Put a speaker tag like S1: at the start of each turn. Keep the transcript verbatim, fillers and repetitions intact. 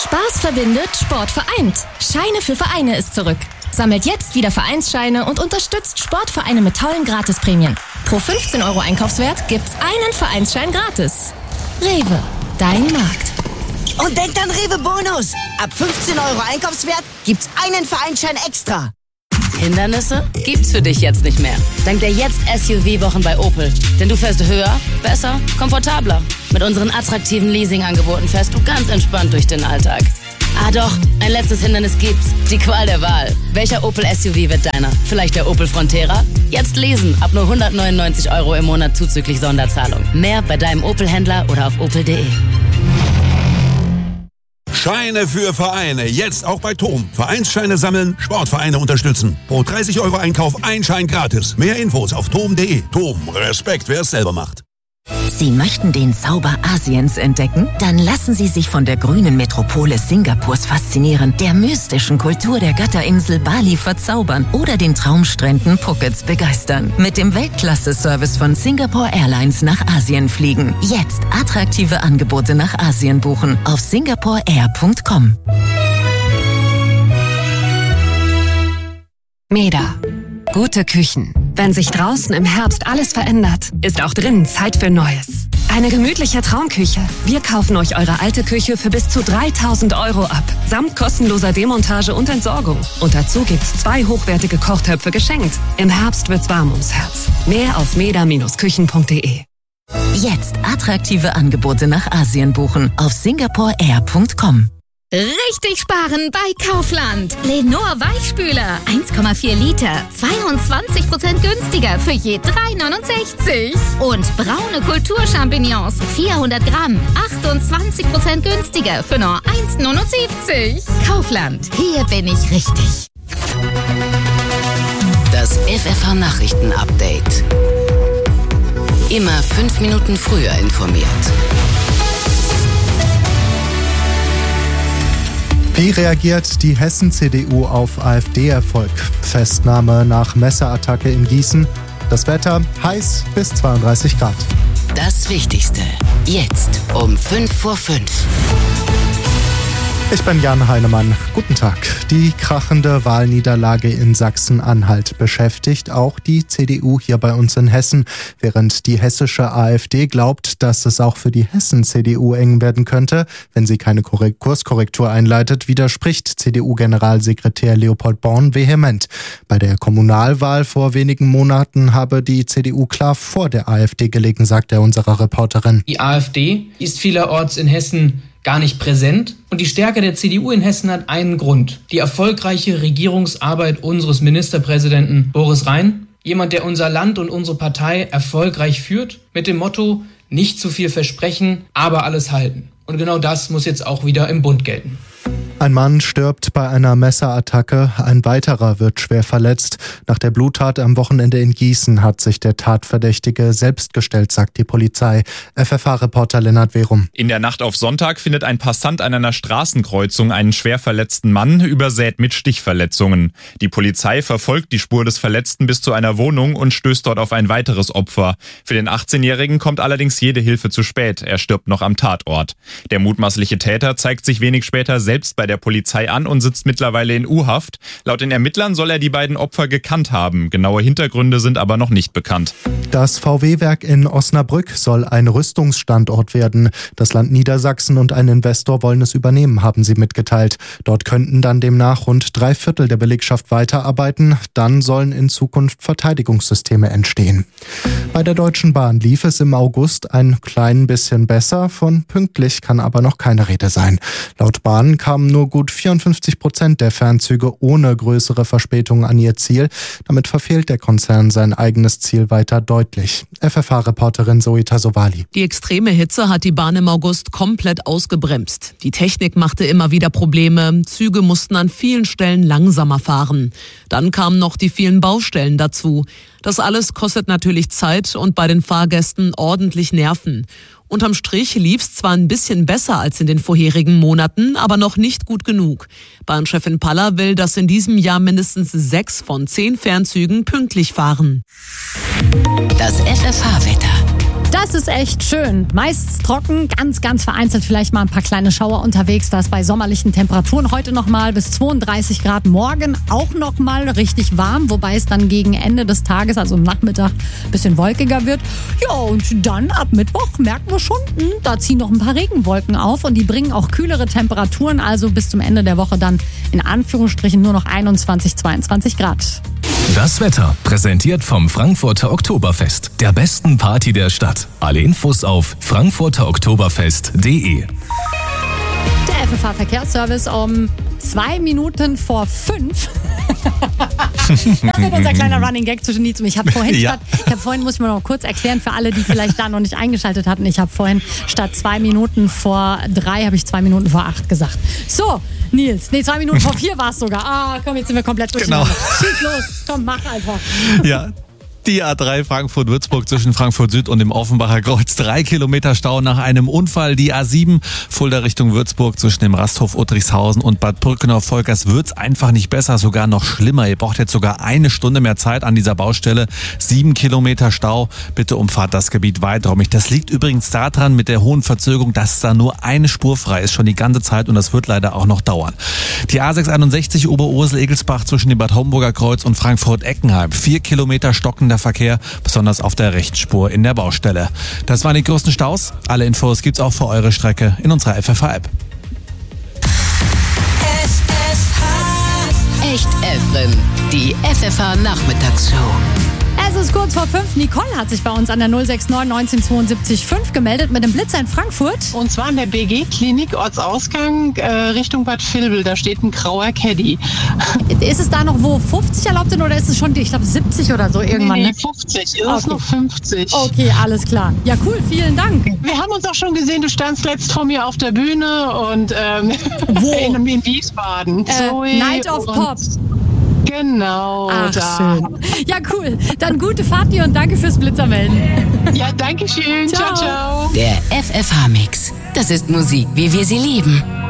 S1: Spaß verbindet, Sport vereint. Scheine für Vereine ist zurück. Sammelt jetzt wieder Vereinsscheine und unterstützt Sportvereine mit tollen Gratisprämien. Pro fünfzehn Euro Einkaufswert gibt's einen Vereinsschein gratis. Rewe, dein Markt.
S2: Und denkt an Rewe Bonus. Ab fünfzehn Euro Einkaufswert gibt's einen Vereinsschein extra.
S3: Hindernisse gibt's für dich jetzt nicht mehr. Dank der Jetzt-S U V-Wochen bei Opel. Denn du fährst höher, besser, komfortabler. Mit unseren attraktiven Leasing-Angeboten fährst du ganz entspannt durch den Alltag. Ah doch, ein letztes Hindernis gibt's. Die Qual der Wahl. Welcher Opel S U V wird deiner? Vielleicht der Opel Frontera? Jetzt lesen. Ab nur hundertneunundneunzig Euro im Monat zuzüglich Sonderzahlung. Mehr bei deinem Opel-Händler oder auf opel punkt de.
S4: Scheine für Vereine, jetzt auch bei T O M. Vereinsscheine sammeln, Sportvereine unterstützen. Pro dreißig Euro Einkauf ein Schein gratis. Mehr Infos auf tom punkt de. T O M, Respekt, wer es selber macht.
S5: Sie möchten den Zauber Asiens entdecken? Dann lassen Sie sich von der grünen Metropole Singapurs faszinieren, der mystischen Kultur der Götterinsel Bali verzaubern oder den Traumstränden Phukets begeistern. Mit dem Weltklasse-Service von Singapore Airlines nach Asien fliegen. Jetzt attraktive Angebote nach Asien buchen auf singapore air punkt com.
S6: Meda. Gute Küchen. Wenn sich draußen im Herbst alles verändert, ist auch drinnen Zeit für Neues. Eine gemütliche Traumküche. Wir kaufen euch eure alte Küche für bis zu dreitausend Euro ab. Samt kostenloser Demontage und Entsorgung. Und dazu gibt's zwei hochwertige Kochtöpfe geschenkt. Im Herbst wird's warm ums Herz. Mehr auf meda Bindestrich küchen punkt de.
S5: Jetzt attraktive Angebote nach Asien buchen auf singapore air punkt com.
S1: Richtig sparen bei Kaufland. Lenor Weichspüler, eins Komma vier Liter, zweiundzwanzig Prozent günstiger für je drei neunundsechzig. Und braune Kulturchampignons, vierhundert Gramm, achtundzwanzig Prozent günstiger für nur eins neunundsiebzig. Kaufland, hier bin ich richtig.
S3: Das F F H-Nachrichten-Update. Immer fünf Minuten früher informiert.
S7: Wie reagiert die Hessen-C D U auf AfD-Erfolg? Festnahme nach Messerattacke in Gießen. Das Wetter heiß bis zweiunddreißig Grad.
S3: Das Wichtigste. Jetzt um fünf vor fünf.
S7: Ich bin Jan Heinemann. Guten Tag. Die krachende Wahlniederlage in Sachsen-Anhalt beschäftigt auch die C D U hier bei uns in Hessen. Während die hessische AfD glaubt, dass es auch für die Hessen-C D U eng werden könnte, wenn sie keine Kurskorrektur einleitet, widerspricht C D U-Generalsekretär Leopold Born vehement. Bei der Kommunalwahl vor wenigen Monaten habe die C D U klar vor der AfD gelegen, sagt er unserer Reporterin.
S8: Die AfD ist vielerorts in Hessen gar nicht präsent. Und die Stärke der C D U in Hessen hat einen Grund. Die erfolgreiche Regierungsarbeit unseres Ministerpräsidenten Boris Rhein. Jemand, der unser Land und unsere Partei erfolgreich führt. Mit dem Motto, nicht zu viel versprechen, aber alles halten. Und genau das muss jetzt auch wieder im Bund gelten.
S7: Ein Mann stirbt bei einer Messerattacke, ein weiterer wird schwer verletzt. Nach der Bluttat am Wochenende in Gießen hat sich der Tatverdächtige selbst gestellt, sagt die Polizei. F F H-Reporter Lennart Werum.
S9: In der Nacht auf Sonntag findet ein Passant an einer Straßenkreuzung einen schwer verletzten Mann, übersät mit Stichverletzungen. Die Polizei verfolgt die Spur des Verletzten bis zu einer Wohnung und stößt dort auf ein weiteres Opfer. Für den achtzehnjährigen kommt allerdings jede Hilfe zu spät. Er stirbt noch am Tatort. Der mutmaßliche Täter zeigt sich wenig später selbst bei der Polizei an und sitzt mittlerweile in U-Haft. Laut den Ermittlern soll er die beiden Opfer gekannt haben. Genaue Hintergründe sind aber noch nicht bekannt.
S7: Das V W-Werk in Osnabrück soll ein Rüstungsstandort werden. Das Land Niedersachsen und ein Investor wollen es übernehmen, haben sie mitgeteilt. Dort könnten dann demnach rund drei Viertel der Belegschaft weiterarbeiten. Dann sollen in Zukunft Verteidigungssysteme entstehen. Bei der Deutschen Bahn lief es im August ein klein bisschen besser. Von pünktlich kann aber noch keine Rede sein. Laut Bahn kamen nur gut vierundfünfzig Prozent der Fernzüge ohne größere Verspätungen an ihr Ziel. Damit verfehlt der Konzern sein eigenes Ziel weiter deutlich. F F H-Reporterin Zoe Tasovali.
S10: Die extreme Hitze hat die Bahn im August komplett ausgebremst. Die Technik machte immer wieder Probleme. Züge mussten an vielen Stellen langsamer fahren. Dann kamen noch die vielen Baustellen dazu. Das alles kostet natürlich Zeit und bei den Fahrgästen ordentlich Nerven. Unterm Strich lief's zwar ein bisschen besser als in den vorherigen Monaten, aber noch nicht gut genug. Bahnchefin Paller will, dass in diesem Jahr mindestens sechs von zehn Fernzügen pünktlich fahren.
S3: Das F F H-Wetter.
S11: Das ist echt schön. Meistens trocken, ganz, ganz vereinzelt vielleicht mal ein paar kleine Schauer unterwegs. Das bei sommerlichen Temperaturen heute nochmal bis zweiunddreißig Grad. Morgen auch nochmal richtig warm, wobei es dann gegen Ende des Tages, also am Nachmittag, ein bisschen wolkiger wird. Ja, und dann ab Mittwoch merken wir schon, mh, da ziehen noch ein paar Regenwolken auf und die bringen auch kühlere Temperaturen. Also bis zum Ende der Woche dann in Anführungsstrichen nur noch einundzwanzig, zweiundzwanzig Grad.
S12: Das Wetter präsentiert vom Frankfurter Oktoberfest, der besten Party der Stadt. Alle Infos auf frankfurter oktoberfest punkt de.
S11: Der F F H-Verkehrsservice um zwei Minuten vor fünf. Das wird unser kleiner Running Gag zwischen Nils und ich. Ich habe vorhin, ja. statt, ich hab vorhin, muss ich mal noch kurz erklären für alle, die vielleicht da noch nicht eingeschaltet hatten, ich habe vorhin statt zwei Minuten vor drei, habe ich zwei Minuten vor acht gesagt. So, Nils, nee, zwei Minuten vor vier war es sogar. Ah, komm, jetzt sind wir komplett durcheinander. Genau. Schieß los, komm, mach einfach.
S13: Ja. Die A drei Frankfurt-Würzburg zwischen Frankfurt Süd und dem Offenbacher Kreuz. Drei Kilometer Stau nach einem Unfall. Die A sieben Fulda Richtung Würzburg zwischen dem Rasthof Uttrichshausen und Bad Brückenau-Volkers wird's einfach nicht besser, sogar noch schlimmer. Ihr braucht jetzt sogar eine Stunde mehr Zeit an dieser Baustelle. Sieben Kilometer Stau. Bitte umfahrt das Gebiet weiträumig. Das liegt übrigens daran mit der hohen Verzögerung, dass da nur eine Spur frei ist, schon die ganze Zeit, und das wird leider auch noch dauern. Die A sechshunderteinundsechzig Oberursel-Egelsbach zwischen dem Bad Homburger Kreuz und Frankfurt-Eckenheim. Vier Kilometer stockender Verkehr, besonders auf der Rechtsspur in der Baustelle. Das waren die größten Staus. Alle Infos gibt's auch für eure Strecke in unserer F F H-App.
S3: Echt Elfrin, die F F H-Nachmittagsshow.
S11: Es ist kurz vor fünf. Nicole hat sich bei uns an der null sechs neun neunzehnhundertzweiundsiebzig fünf gemeldet mit dem Blitzer in Frankfurt.
S14: Und zwar in der B G-Klinik, Ortsausgang, äh, Richtung Bad Vilbel. Da steht ein grauer Caddy.
S11: Ist es da noch wo fünfzig erlaubt sind oder ist es schon, ich glaube, siebzig oder so irgendwann?
S14: Nee, nee,
S11: ne?
S14: fünfzig. Ist
S11: okay.
S14: noch fünfzig.
S11: Okay, alles klar. Ja, cool, vielen Dank.
S14: Wir haben uns auch schon gesehen, du standst letzt vor mir auf der Bühne und ähm,
S11: wo?
S14: in, in Wiesbaden.
S11: Äh,
S14: Zoe
S11: Night of Pop.
S14: Genau.
S11: Ach,
S14: da.
S11: schön. Ja, cool. Dann gute Fahrt dir und danke fürs Blitzermelden.
S14: Ja, danke schön. Ciao, ciao. ciao.
S3: Der F F H-Mix. Das ist Musik, wie wir sie lieben.